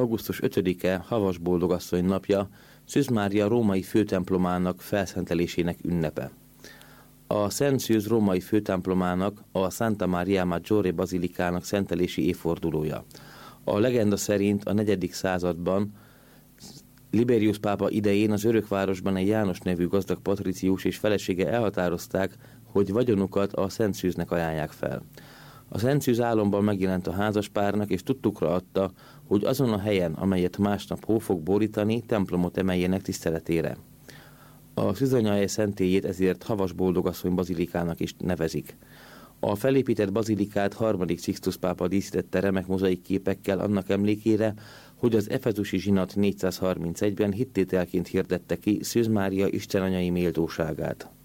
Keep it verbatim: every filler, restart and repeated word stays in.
augusztus ötödike Havas Boldogasszony napja, Szűz Mária római főtemplomának felszentelésének ünnepe. A Szent Szűz római főtemplomának, a Santa Maria Maggiore bazilikának szentelési évfordulója. A legenda szerint a negyedik században Liberius pápa idején az örökvárosban egy János nevű gazdag patricius és felesége elhatározták, hogy vagyonukat a Szent Szűznek ajánlják fel. A Szent Szűz álomban megjelent a házaspárnak, és tudtukra adta, hogy azon a helyen, amelyet másnap hó fog borítani, templomot emeljenek tiszteletére. A szűzanyahely szentélyét ezért Havas Boldogasszony bazilikának is nevezik. A felépített bazilikát harmadik Sixtus pápa díszítette remek mozaik képekkel annak emlékére, hogy az efezusi zsinat négyszázharmincegyben hittételként hirdette ki Szűz Mária istenanyai méltóságát.